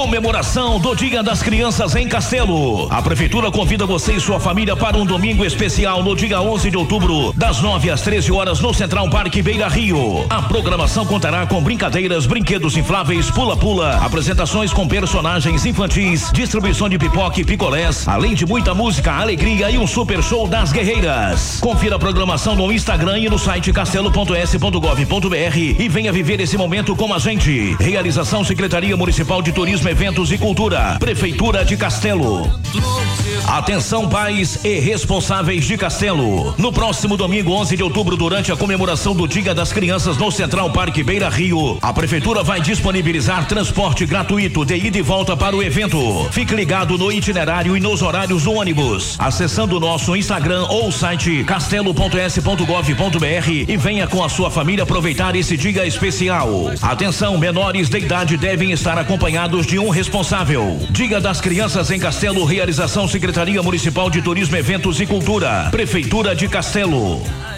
Comemoração do Dia das Crianças em Castelo. A Prefeitura convida você e sua família para um domingo especial no dia 11 de outubro, das 9 às 13 horas no Central Parque Beira Rio. A programação contará com brincadeiras, brinquedos infláveis, pula-pula, apresentações com personagens infantis, distribuição de pipoca e picolés, além de muita música, alegria e um super show das guerreiras. Confira a programação no Instagram e no site castelo.s.gov.br e venha viver esse momento com a gente. Realização Secretaria Municipal de Turismo, Eventos e Cultura, Prefeitura de Castelo. Atenção, pais e responsáveis de Castelo. No próximo domingo, 11 de outubro, durante a comemoração do Dia das Crianças no Central Parque Beira Rio, a Prefeitura vai disponibilizar transporte gratuito de ida e volta para o evento. Fique ligado no itinerário e nos horários do ônibus, acessando o nosso Instagram ou site castelo.s.gov.br e venha com a sua família aproveitar esse dia especial. Atenção, menores de idade devem estar acompanhados de um responsável. Dia das Crianças em Castelo, realização Secretaria Municipal de Turismo, Eventos e Cultura, Prefeitura de Castelo.